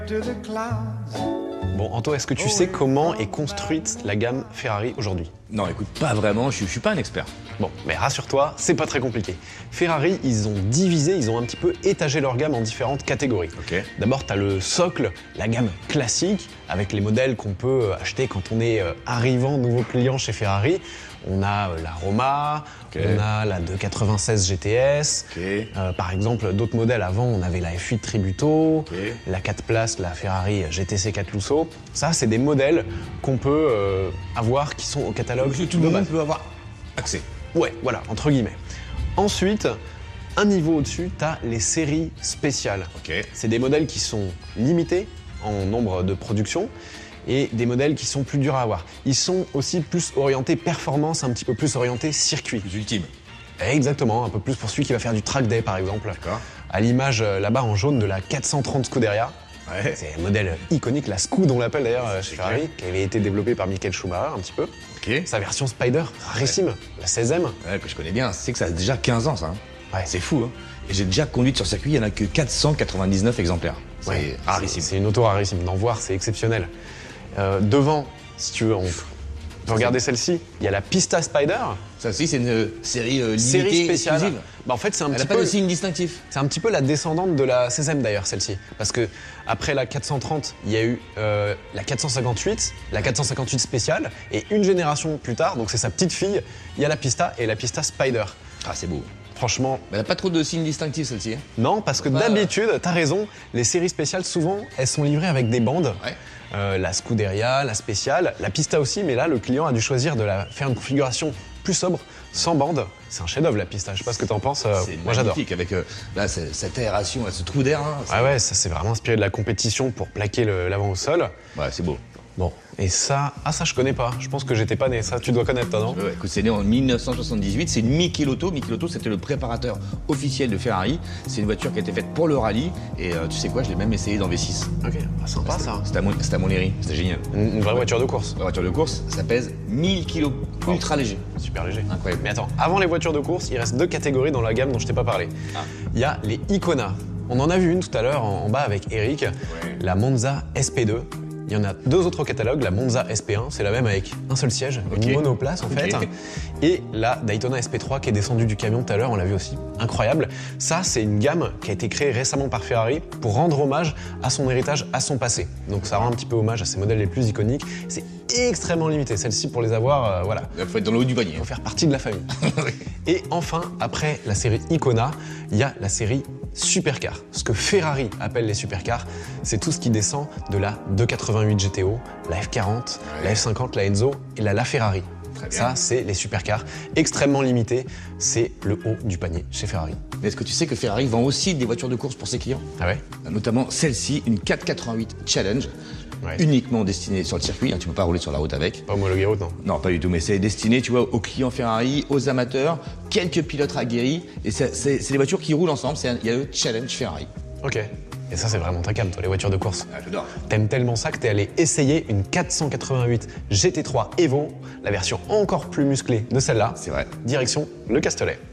Bon, Anto, est-ce que tu sais comment est construite la gamme Ferrari aujourd'hui? Non, écoute, pas vraiment, je suis pas un expert. Bon, mais rassure-toi, c'est pas très compliqué. Ferrari, ils ont divisé, ils ont un petit peu étagé leur gamme en différentes catégories. Ok. D'abord, tu as le socle, la gamme classique, avec les modèles qu'on peut acheter quand on est arrivant nouveau client chez Ferrari. On a la Roma, on a la 296 GTS. Par exemple, d'autres modèles avant, on avait la F8 Tributo, la 4 places, la Ferrari GTC 4 Lusso. Ça, c'est des modèles qu'on peut avoir qui sont au catalogue. Tout le monde peut avoir accès. Ouais, voilà, entre guillemets. Ensuite, un niveau au-dessus, tu as les séries spéciales. C'est des modèles qui sont limités en nombre de production et des modèles qui sont plus durs à avoir. Ils sont aussi plus orientés performance, un petit peu plus orientés circuit. Plus ultime. Exactement, un peu plus pour celui qui va faire du track day par exemple. D'accord. À l'image là-bas en jaune de la 430 Scuderia. Ouais. C'est un modèle iconique, la Scud on l'appelle d'ailleurs chez Ferrari, qui avait été développé par Michael Schumacher un petit peu. Sa version Spider, rarissime, la 16e. Ouais, que je connais bien, c'est que ça a déjà 15 ans ça. Hein. Ouais. C'est fou, hein. Et j'ai déjà conduit sur circuit, il n'y en a que 499 exemplaires. C'est rarissime. C'est une auto rarissime, d'en voir c'est exceptionnel. Devant, si tu veux, on peut regarder celle-ci, il y a la Pista Spider. Ça aussi c'est une série limitée, série spéciale. exclusive. Bah en fait, c'est un Elle petit n'a pas peu de signe distinctif. C'est un petit peu la descendante de la 16e d'ailleurs, celle-ci. Parce que après la 430, il y a eu la 458, la 458 spéciale, et une génération plus tard, donc c'est sa petite fille, il y a la Pista et la Pista Spider. Ah, c'est beau. Franchement, Mais elle n'a pas trop de signes distinctifs celle-ci. Hein. non, parce que d'habitude, t'as raison, les séries spéciales, souvent, elles sont livrées avec des bandes. Ouais. La Scuderia, la spéciale, la Pista aussi, mais là, le client a dû choisir de la faire une configuration plus sobre, sans bande. C'est un chef-d'œuvre la Pista, je sais pas ce que t'en penses, moi j'adore. C'est magnifique avec là, cette aération, ce trou d'air. Hein, Ah ouais, ça c'est vraiment inspiré de la compétition pour plaquer l'avant au sol. Ouais, c'est beau. Bon, et ça, ça je connais pas, je pense que j'étais pas né, ça tu dois connaître toi, non? Ouais, écoute, c'est né en 1978, c'est une Michelotto. Michelotto, c'était le préparateur officiel de Ferrari. C'est une voiture qui a été faite pour le rallye. Et tu sais quoi, je l'ai même essayé dans V6. Ok, sympa ça. C'était à Montlhéry, c'était génial. Une vraie voiture de course. La voiture de course, ça pèse 1000 kilos, ultra léger. Super léger. Incroyable. Mais attends, avant les voitures de course, il reste deux catégories dans la gamme dont je t'ai pas parlé. Il y a les Icona. On en a vu une tout à l'heure en bas avec Eric, la Monza SP2. Il y en a deux autres au catalogue, la Monza SP1, c'est la même avec un seul siège, une monoplace en fait, et la Daytona SP3 qui est descendue du camion tout à l'heure, on l'a vu aussi, incroyable. Ça, c'est une gamme qui a été créée récemment par Ferrari pour rendre hommage à son héritage, à son passé. Donc ça rend un petit peu hommage à ses modèles les plus iconiques. C'est extrêmement limité, celle-ci pour les avoir, voilà. Il faut être dans le haut du panier. Il faut faire partie de la famille. Et enfin, après la série Icona, il y a la série Supercar. Ce que Ferrari appelle les supercars, c'est tout ce qui descend de la 288 GTO, la F40, la F50, la Enzo et la LaFerrari. Ça, c'est les supercars extrêmement limités. C'est le haut du panier chez Ferrari. Mais est-ce que tu sais que Ferrari vend aussi des voitures de course pour ses clients? Ah ouais? Notamment celle-ci, une 488 Challenge. Uniquement destinée sur le circuit, hein, tu peux pas rouler sur la route avec. Pas homologué route, non? Non, pas du tout, mais c'est destiné, tu vois, aux clients Ferrari, aux amateurs, quelques pilotes aguerris, et c'est des voitures qui roulent ensemble, il y a le Challenge Ferrari. Ok. Et ça, c'est vraiment ta cam, toi, les voitures de course. Ah, j'adore. T'aimes tellement ça que t'es allé essayer une 488 GT3 Evo, la version encore plus musclée de celle-là. C'est vrai. Direction le Castellet.